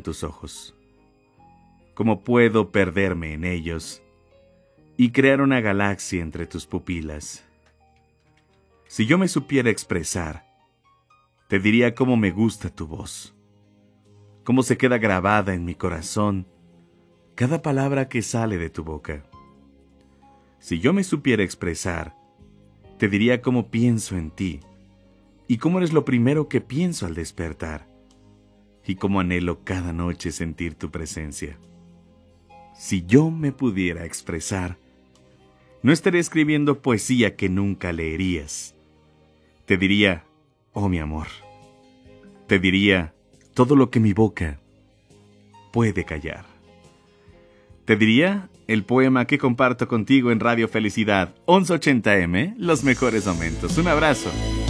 están tus ojos? ¿Cómo puedo perderme en ellos y crear una galaxia entre tus pupilas? Si yo me supiera expresar, te diría cómo me gusta tu voz, cómo se queda grabada en mi corazón cada palabra que sale de tu boca. Si yo me supiera expresar, te diría cómo pienso en ti, y cómo eres lo primero que pienso al despertar, y cómo anhelo cada noche sentir tu presencia. Si yo me pudiera expresar, no estaría escribiendo poesía que nunca leerías. Te diría, oh mi amor, te diría todo lo que mi boca puede callar. Te diría el poema que comparto contigo en Radio Felicidad 1180M, los mejores momentos. Un abrazo.